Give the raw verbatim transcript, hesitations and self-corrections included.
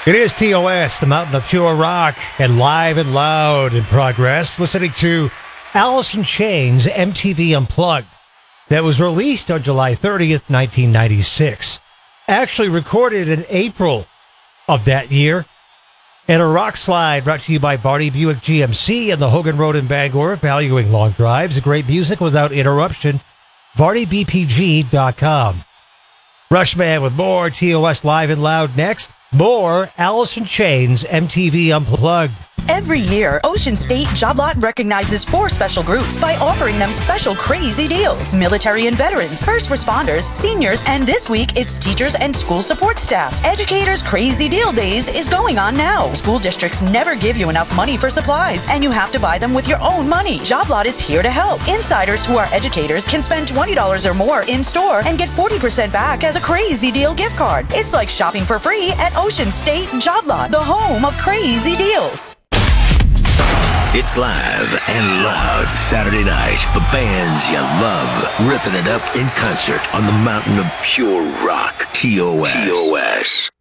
It is T O S, the Mountain of Pure Rock, and Live and Loud in progress. Listening to Alice in Chains' M T V Unplugged, that was released on July thirtieth, nineteen ninety-six. Actually recorded in April of that year. And a rock slide brought to you by Barney Buick G M C and the Hogan Road in Bangor, valuing long drives. Great music without interruption. Barney B P G dot com. Rushman with more T O S Live and Loud next. More Alice in Chains' M T V Unplugged. Every year, Ocean State Job Lot recognizes four special groups by offering them special crazy deals. Military and veterans, first responders, seniors, and this week it's teachers and school support staff. Educators' Crazy Deal Days is going on now. School districts never give you enough money for supplies, and you have to buy them with your own money. Job Lot is here to help. Insiders who are educators can spend twenty dollars or more in store and get forty percent back as a Crazy Deal gift card. It's like shopping for free at Ocean State Job Lot, the home of crazy deals. It's Live and Loud Saturday night. The bands you love, ripping it up in concert on the Mountain of Pure Rock. T O S. T O S.